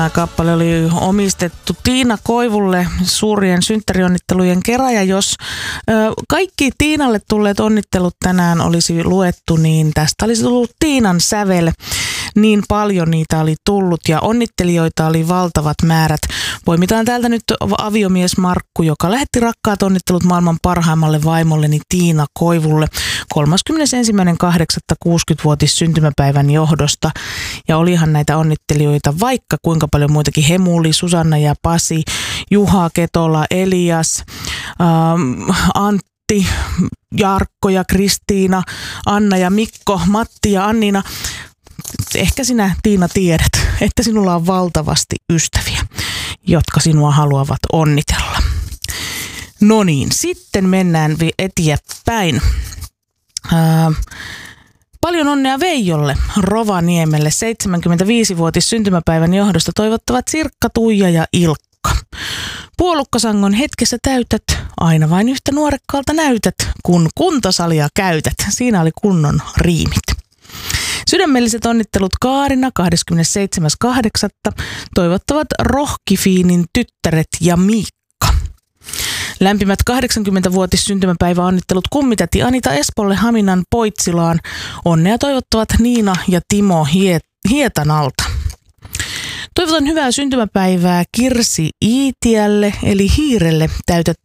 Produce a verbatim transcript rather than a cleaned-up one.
Kappale oli omistettu Tiina Koivulle suurien synttärionnittelujen kera, ja jos ö, kaikki Tiinalle tulleet onnittelut tänään olisi luettu, niin tästä olisi tullut Tiinan sävel. Niin paljon niitä oli tullut ja onnittelijoita oli valtavat määrät. Poimitaan täältä nyt aviomies Markku, joka lähetti rakkaat onnittelut maailman parhaimmalle vaimolleni Tiina Koivulle kolmaskymmenesensimmäinen kahdeksatta kuusikymmentävuotis syntymäpäivän johdosta. Ja olihan näitä onnittelijoita vaikka kuinka paljon muitakin: Hemuli, Susanna ja Pasi, Juha, Ketola, Elias, ähm, Antti, Jarkko ja Kristiina, Anna ja Mikko, Matti ja Annina. Ehkä sinä, Tiina, tiedät, että sinulla on valtavasti ystäviä, jotka sinua haluavat onnitella. No niin, sitten mennään eteenpäin. Ää, paljon onnea Veijolle Rovaniemelle seitsemänkymmentäviisivuotis syntymäpäivän johdosta toivottavat Sirkka, Tuija ja Ilkka. Puolukkasangon hetkessä täytät, aina vain yhtä nuorekkaalta näytät, kun kuntosalia käytät. Siinä oli kunnon riimit. Sydämelliset onnittelut Kaarina kahdeskymmenesseitsemäs kahdeksatta toivottavat Rohkifiinin tyttäret ja Miikka. Lämpimät kahdeksankymmentävuotis syntymäpäiväonnittelut kummitäti Anita Espolle Haminan Poitsilaan. Onnea toivottavat Niina ja Timo Hietanalta. Toivotan hyvää syntymäpäivää Kirsi Iitiälle eli Hiirelle. Täytät